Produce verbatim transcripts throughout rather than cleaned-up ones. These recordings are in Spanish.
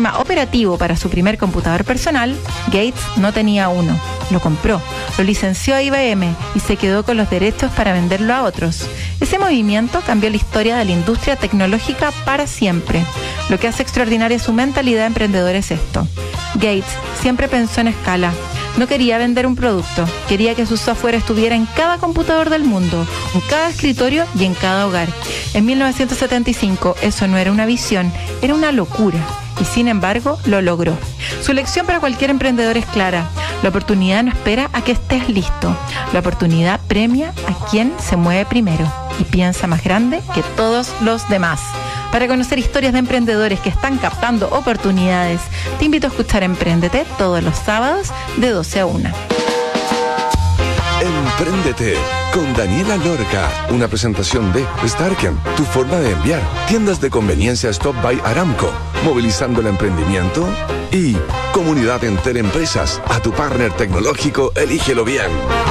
sistema operativo para su primer computador personal, Gates no tenía uno. Lo compró, lo licenció a I B M y se quedó con los derechos para venderlo a otros. Ese movimiento cambió la historia de la industria tecnológica para siempre. Lo que hace extraordinaria su mentalidad emprendedora es esto. Gates siempre pensó en escala. No quería vender un producto, quería que su software estuviera en cada computador del mundo, en cada escritorio y en cada hogar. En mil novecientos setenta y cinco eso no era una visión, era una locura. Y sin embargo, lo logró. Su lección para cualquier emprendedor es clara. La oportunidad no espera a que estés listo. La oportunidad premia a quien se mueve primero y piensa más grande que todos los demás. Para conocer historias de emprendedores que están captando oportunidades, te invito a escuchar Empréndete todos los sábados de doce a una. Empréndete con Daniela Lorca, una presentación de Starken, tu forma de enviar, tiendas de conveniencia Stop by Aramco, movilizando el emprendimiento, y Comunidad Enter Empresas, a tu partner tecnológico, elígelo bien.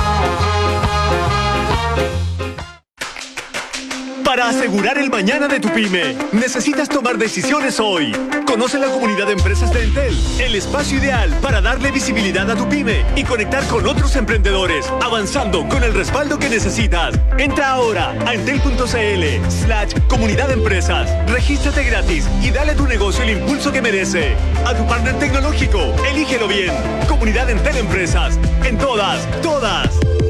Para asegurar el mañana de tu pyme, necesitas tomar decisiones hoy. Conoce la comunidad de empresas de Entel, el espacio ideal para darle visibilidad a tu pyme y conectar con otros emprendedores, avanzando con el respaldo que necesitas. Entra ahora a entel.cl slash comunidad de empresas, regístrate gratis y dale a tu negocio el impulso que merece. A tu partner tecnológico, elígelo bien. Comunidad Entel Empresas, en todas, todas.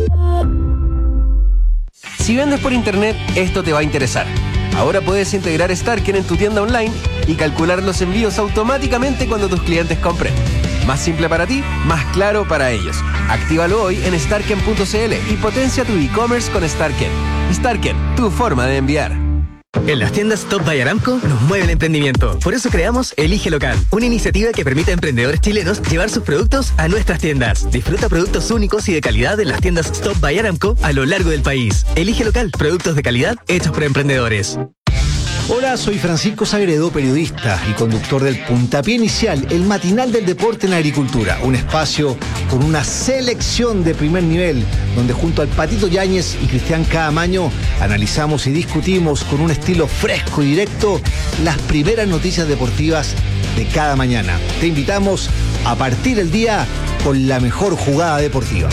Si vendes por internet, esto te va a interesar. Ahora puedes integrar Starken en tu tienda online y calcular los envíos automáticamente cuando tus clientes compren. Más simple para ti, más claro para ellos. Actívalo hoy en starken punto c l y potencia tu e-commerce con Starken. Starken, tu forma de enviar. En las tiendas Stop by Aramco nos mueve el emprendimiento. Por eso creamos Elige Local, una iniciativa que permite a emprendedores chilenos llevar sus productos a nuestras tiendas. Disfruta productos únicos y de calidad en las tiendas Stop by Aramco a lo largo del país. Elige Local, productos de calidad hechos por emprendedores. Hola, soy Francisco Sagredo, periodista y conductor del Puntapié Inicial, el matinal del deporte en la agricultura. Un espacio con una selección de primer nivel, donde junto al Patito Yáñez y Cristian Caamaño analizamos y discutimos con un estilo fresco y directo las primeras noticias deportivas de cada mañana. Te invitamos a partir el día con la mejor jugada deportiva.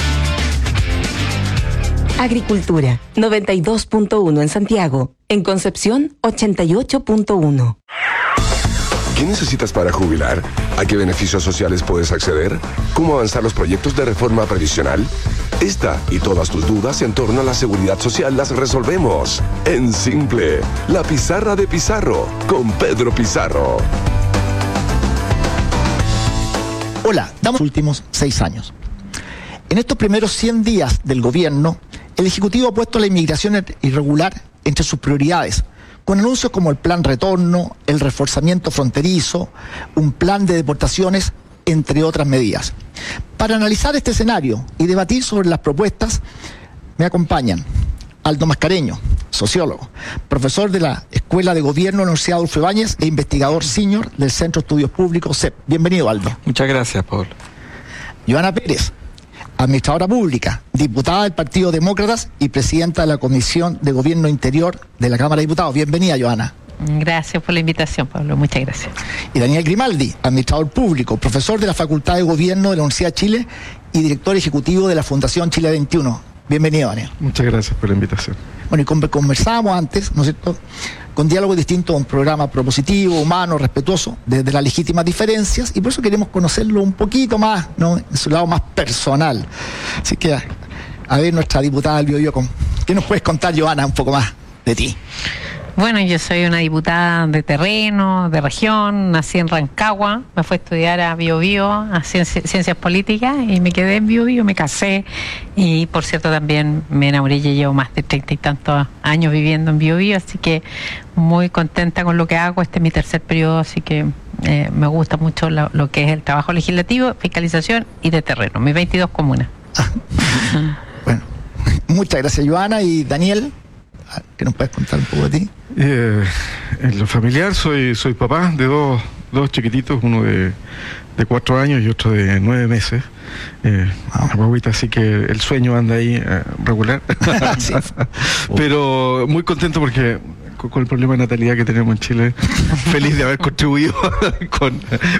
Agricultura, noventa y dos punto uno en Santiago. En Concepción, ochenta y ocho punto uno. ¿Qué necesitas para jubilar? ¿A qué beneficios sociales puedes acceder? ¿Cómo avanzar los proyectos de reforma previsional? Esta y todas tus dudas en torno a la seguridad social las resolvemos en Simple, la pizarra de Pizarro, con Pedro Pizarro. Hola, damos los últimos seis años. En estos primeros cien días del gobierno, el Ejecutivo ha puesto la inmigración irregular entre sus prioridades, con anuncios como el plan retorno, el reforzamiento fronterizo, un plan de deportaciones, entre otras medidas. Para analizar este escenario y debatir sobre las propuestas, me acompañan Aldo Mascareño, sociólogo, profesor de la Escuela de Gobierno de la Universidad Adolfo Ibáñez e investigador senior del Centro de Estudios Públicos, C E P. Bienvenido, Aldo. Muchas gracias, Paul. Joana Pérez, administradora pública, diputada del Partido Demócratas y presidenta de la Comisión de Gobierno Interior de la Cámara de Diputados. Bienvenida, Joana. Gracias por la invitación, Pablo. Muchas gracias. Y Daniel Grimaldi, administrador público, profesor de la Facultad de Gobierno de la Universidad de Chile y director ejecutivo de la Fundación Chile veintiuno. Bienvenido, Daniel. Muchas gracias por la invitación. Bueno, y conversábamos antes, ¿no es cierto?, con diálogo distinto, un programa propositivo, humano, respetuoso, desde las legítimas diferencias, y por eso queremos conocerlo un poquito más, ¿no?, en su lado más personal. Así que, a, a ver, nuestra diputada del Biobío, ¿qué nos puedes contar, Joana, un poco más de ti? Bueno, yo soy una diputada de terreno, de región, nací en Rancagua, me fui a estudiar a Biobío, a ciencias, ciencias políticas, y me quedé en Biobío, me casé, y por cierto también me enamoré, y llevo más de treinta y tantos años viviendo en Biobío, así que muy contenta con lo que hago. Este es mi tercer periodo, así que eh, me gusta mucho lo, lo que es el trabajo legislativo, fiscalización y de terreno, mis veintidós comunas. Bueno, muchas gracias, Joana. Y Daniel, ¿qué nos puedes contar un poco de ti? Eh, en lo familiar soy soy papá de dos, dos chiquititos, uno de, de cuatro años y otro de nueve meses. Eh, wow. Una guaguita, así que el sueño anda ahí eh, regular. Sí. Pero muy contento porque con, con el problema de natalidad que tenemos en Chile, feliz de haber contribuido con